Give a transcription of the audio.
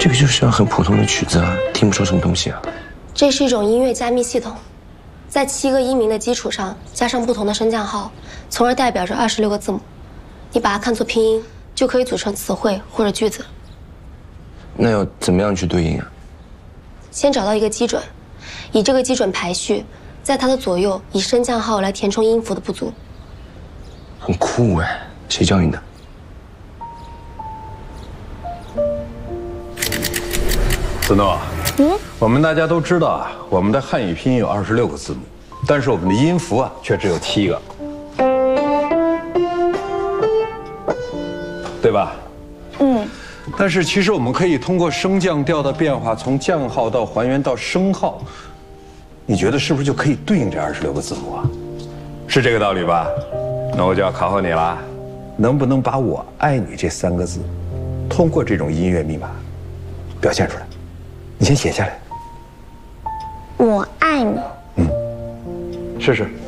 这个就是很普通的曲子啊，听不出什么东西啊。 这是一种音乐加密系统，在7个音名的基础上加上不同的升降号，从而代表着26个字母。你把它看作拼音，就可以组成词汇或者句子。 那要怎么样去对应啊？ 先找到一个基准，以这个基准排序，在它的左右以升降号来填充音符的不足。 很酷哎，谁教你的？ 子诺，我们大家都知道啊，我们的汉语拼音有26个字母，但是我们的音符啊却只有7个，对吧？但是其实我们可以通过升降调的变化，从降号到还原到升号，你觉得是不是就可以对应这26个字母啊？是这个道理吧？那我就要考考你了，能不能把我爱你这3个字，通过这种音乐密码表现出来？你先写下来。 我爱你。 试试。